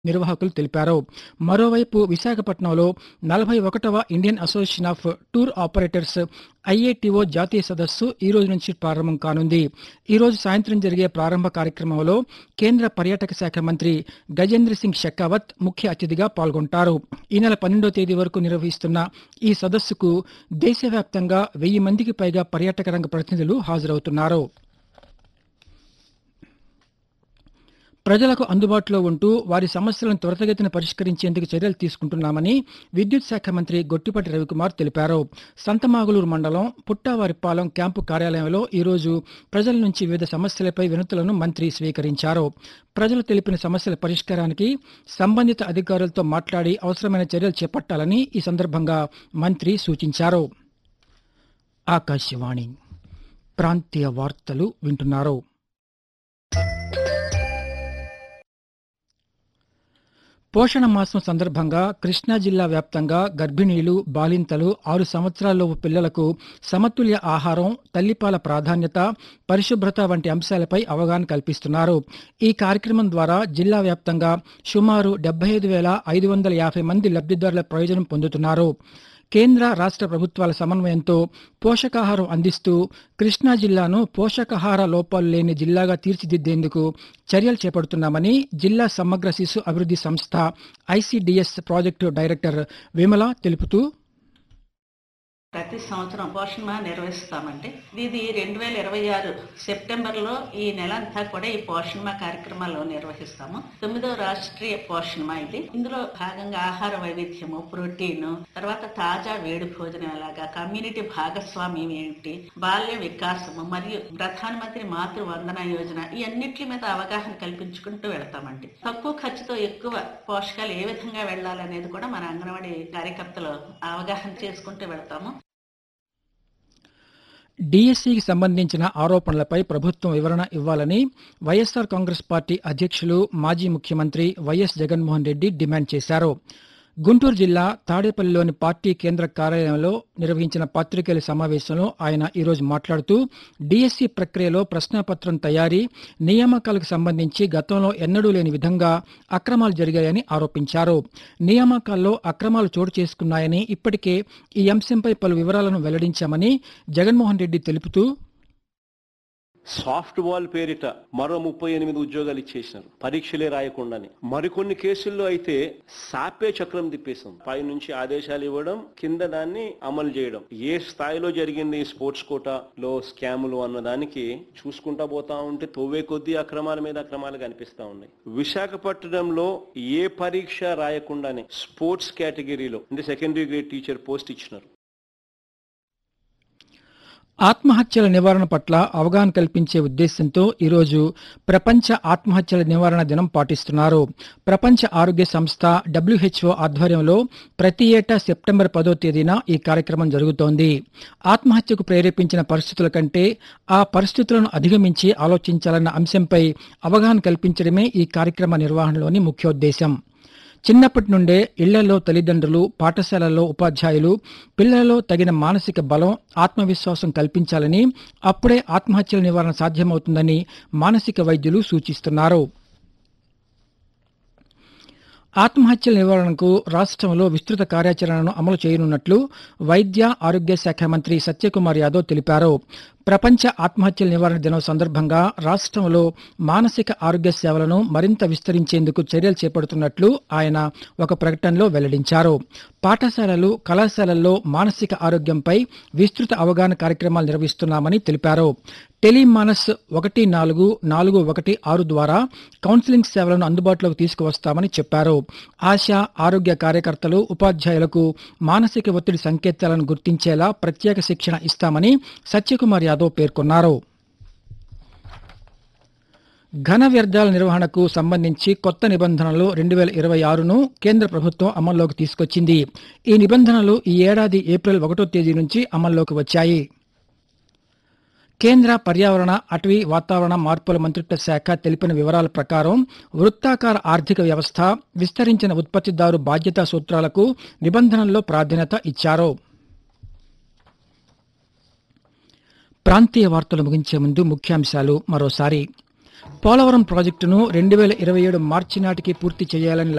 నిర్వాహకులు తెలిపారు. మరోవైపు విశాఖపట్నంలో 41వ Indian association of tour operators IATO జాతీయ సదస్సు ఈ రోజు నుంచి ప్రారంభం కానుంది. ఈ రోజు సాయంత్రం జరిగే ప్రారంభ కార్యక్రమంలో కేంద్ర పర్యాటక శాఖ మంత్రి గజేంద్ర సింగ్ షెకావత్ ముఖ్య అతిథిగా పాల్గొంటారు. ఈ నెల 12వ తేదీ వరకు నిర్వహిస్తున్న ఈ సదస్సుకు దేశవ్యాప్తంగా 1000 మందికి పైగా పర్యాటక రంగ ప్రతినిధులు హాజరవుతున్నారు. ప్రజలకు అందుబాటులో ఉంటూ వారి సమస్యలను త్వరితగతిన పరిష్కరించేందుకు చర్యలు తీసుకుంటున్నామని విద్యుత్ శాఖ మంత్రి గొట్టిపాటి రవికుమార్ తెలిపారు. సంతమాగులూరు మండలం పుట్టావారిపాలెం క్యాంపు కార్యాలయంలో ఈరోజు ప్రజల నుంచి వివిధ సమస్యలపై వినతులను మంత్రి స్వీకరించారు. ప్రజలు తెలిపిన సమస్యల పరిష్కారానికి సంబంధిత అధికారులతో మాట్లాడి అవసరమైన చర్యలు చేపట్టాలని ఈ సందర్భంగా మంత్రి సూచించారు. ఆకాశవాణి ప్రాంతీయ వార్తలు వింటున్నారు. పోషణ మాసం సందర్భంగా కృష్ణా జిల్లా వ్యాప్తంగా గర్భిణీలు, బాలింతలు, 6 సంవత్సరాలలోపు పిల్లలకు సమతుల్య ఆహారం, తల్లిపాల ప్రాధాన్యత, పరిశుభ్రత వంటి అంశాలపై అవగాహన కల్పిస్తున్నారు. ఈ కార్యక్రమం ద్వారా జిల్లా వ్యాప్తంగా సుమారు 75,550 మంది లబ్ధిదారుల ప్రయోజనం పొందుతున్నారు. కేంద్ర రాష్ట్ర ప్రభుత్వాల సమన్వయంతో పోషకాహారం అందిస్తూ కృష్ణా జిల్లాను పోషకాహార లోపాలు లేని జిల్లాగా తీర్చిదిద్దేందుకు చర్యలు చేపడుతున్నామని జిల్లా సమగ్ర శిశు అభివృద్ధి సంస్థ ఐసిడిఎస్ ప్రాజెక్టు డైరెక్టర్ విమల తెలుపుతూ, ప్రతి సంవత్సరం పోషణ మాహ్ నిర్వహిస్తామండి. ఇది 2026 సెప్టెంబర్లో ఈ నెల అంతా కూడా ఈ పోషణ మాహ్ కార్యక్రమాలు నిర్వహిస్తాము. 9వ రాష్ట్రీయ పోషణ మాహ్ ఇది. ఇందులో భాగంగా ఆహార వైవిధ్యము, ప్రోటీన్, తర్వాత తాజా వేడి భోజనం ఎలాగా, కమ్యూనిటీ భాగస్వామ్యం ఏంటి, బాల్య వికాసము మరియు ప్రధానమంత్రి మాతృ వందన యోజన, ఈ అన్నిటి మీద అవగాహన కల్పించుకుంటూ వెళ్తామండి. తక్కువ ఖర్చుతో ఎక్కువ పోషకాలు ఏ విధంగా వెళ్ళాలనేది కూడా మన అంగన్వాడీ కార్యకర్తలు అవగాహన చేసుకుంటూ వెళ్తాము. డిఎస్సికి సంబంధించిన ఆరోపణలపై ప్రభుత్వం వివరణ ఇవ్వాలని వైఎస్ఆర్ కాంగ్రెస్ పార్టీ అధ్యక్షులు, మాజీ ముఖ్యమంత్రి వైఎస్ జగన్మోహన్ రెడ్డి డిమాండ్ చేశారు. గుంటూరు జిల్లా తాడేపల్లిలోని పార్టీ కేంద్ర కార్యాలయంలో నిర్వహించిన పాత్రికేయుల సమావేశంలో ఆయన ఈరోజు మాట్లాడుతూ, డిఎస్సి ప్రక్రియలో ప్రశ్నాపత్రం తయారీ, నియామకాలకు సంబంధించి గతంలో ఎన్నడూ లేని విధంగా అక్రమాలు జరిగాయని ఆరోపించారు. నియామకాల్లో అక్రమాలు చోటు చేసుకున్నాయని, ఇప్పటికే ఈ అంశంపై పలు వివరాలను వెల్లడించామని జగన్మోహన్ రెడ్డి తెలుపుతూ, సాఫ్ట్ వాల్ పేరిట మరో 38 ఉద్యోగాలు ఇచ్చేసినారు పరీక్షలే రాయకుండానే. మరికొన్ని కేసుల్లో అయితే సాపే చక్రం తిప్పేసాం. పై నుంచి ఆదేశాలు ఇవ్వడం, కింద దాన్ని అమలు చేయడం. ఏ స్థాయిలో జరిగింది స్పోర్ట్స్ కోటాలో స్కాములు అన్నదానికి చూసుకుంటా పోతా ఉంటే తొవ్వే కొద్దీ అక్రమాల మీద అక్రమాలు కనిపిస్తా ఉన్నాయి. విశాఖపట్నంలో ఏ పరీక్ష రాయకుండానే స్పోర్ట్స్ కేటగిరీలో అంటే సెకండరీ గ్రేడ్ టీచర్ పోస్ట్ ఇచ్చినారు. ఆత్మహత్యల నివారణ పట్ల అవగాహన కల్పించే ఉద్దేశంతో ఈరోజు ప్రపంచ ఆత్మహత్యల నివారణ దినం పాటిస్తున్నారు. ప్రపంచ ఆరోగ్య సంస్థ WHO ఆధ్వర్యంలో ప్రతి ఏటా సెప్టెంబర్ 10వ తేదీన ఈ కార్యక్రమం జరుగుతోంది. ఆత్మహత్యకు ప్రేరేపించిన పరిస్థితుల కంటే ఆ పరిస్థితులను అధిగమించి ఆలోచించాలన్న అంశంపై అవగాహన కల్పించడమే ఈ కార్యక్రమ నిర్వహణలోని ముఖ్యోద్దేశం. చిన్నప్పటి నుండే ఇళ్లలో తల్లిదండ్రులు, పాఠశాలల్లో ఉపాధ్యాయులు పిల్లలలో తగిన మానసిక బలం, ఆత్మవిశ్వాసం కల్పించాలని, అప్పుడే ఆత్మహత్యల నివారణ సాధ్యమవుతుందని మానసిక వైద్యులు సూచిస్తున్నారు. ఆత్మహత్యల నివారణకు రాష్ట్రంలో విస్తృత కార్యాచరణను అమలు చేయనున్నట్లు వైద్య ఆరోగ్య శాఖ మంత్రి సత్యకుమార్ యాదవ్ తెలిపారు. ప్రపంచ ఆత్మహత్యల నివారణ దినం సందర్భంగా రాష్ట్రంలో మానసిక ఆరోగ్య సేవలను మరింత విస్తరించేందుకు చర్యలు చేపడుతున్నట్లు ఆయన ఒక ప్రకటనలో వెల్లడించారు. పాఠశాలలు, కళాశాలల్లో మానసిక ఆరోగ్యంపై విస్తృత అవగాహన కార్యక్రమాలు నిర్వహిస్తున్నామని తెలిపారు. టెలిమానస్ 14416 ద్వారా కౌన్సిలింగ్ సేవలను అందుబాటులోకి తీసుకువస్తామని చెప్పారు. ఆశా, ఆరోగ్య కార్యకర్తలు, ఉపాధ్యాయులకు మానసిక ఒత్తిడి సంకేతాలను గుర్తించేలా ప్రత్యేక శిక్షణ ఇస్తామని సత్యకుమార్ యాదవ్ పేర్కొన్నారు. ఘన వ్యర్థాల నిర్వహణకు సంబంధించి కొత్త నిబంధనలు 2026ను కేంద్ర ప్రభుత్వం అమల్లోకి తీసుకొచ్చింది. ఈ నిబంధనలు ఈ ఏడాది ఏప్రిల్ 1వ తేదీ నుంచి అమల్లోకి వచ్చాయి. కేంద్ర పర్యావరణ, అటవీ, వాతావరణ మార్పుల మంత్రిత్వ శాఖ తెలిపిన వివరాల ప్రకారం వృత్తాకార ఆర్థిక వ్యవస్థ, విస్తరించిన ఉత్పత్తిదారు బాధ్యతా సూత్రాలకు నిబంధనల్లో ప్రాధాన్యత ఇచ్చారు. ప్రాంతీయ వార్తలు ముగించే ముందు ముఖ్యాంశాలు మరోసారి. పోలవరం ప్రాజెక్టును 2027 మార్చి నాటికి పూర్తి చేయాలని